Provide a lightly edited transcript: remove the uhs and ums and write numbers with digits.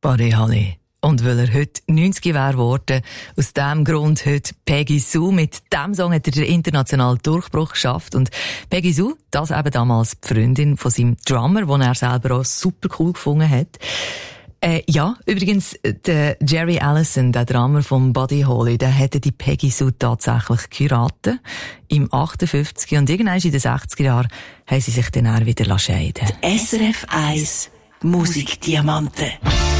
Buddy Holly. Und weil er heute 90 wäre geworden, aus diesem Grund heute Peggy Sue. Mit diesem Song hat er den internationalen Durchbruch geschafft. Und Peggy Sue, das eben damals die Freundin von seinem Drummer, den er selber auch super cool gefunden hat. Ja, übrigens, der Jerry Allison, der Drummer von Buddy Holly, der hätte die Peggy Sue tatsächlich geheiratet. Im 58. Und irgendwann in den 60er Jahren haben sie sich dann auch wieder scheiden lassen. SRF 1 Musikdiamanten.